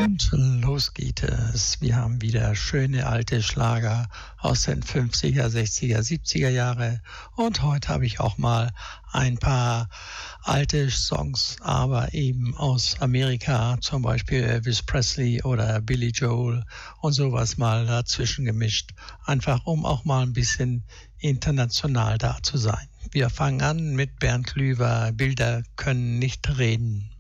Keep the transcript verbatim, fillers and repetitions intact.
Und los geht es. Wir haben wieder schöne alte Schlager aus den fünfziger, sechziger, siebziger Jahre. Und heute habe ich auch mal ein paar alte Songs, aber eben aus Amerika, zum Beispiel Elvis Presley oder Billy Joel und sowas mal dazwischen gemischt. Einfach um auch mal ein bisschen international da zu sein. Wir fangen an mit Bernd Lüwer, Bilder können nicht reden.